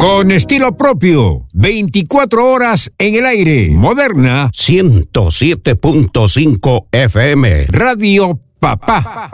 Con estilo propio, 24 horas en el aire. Moderna 107.5 FM. Radio Papá.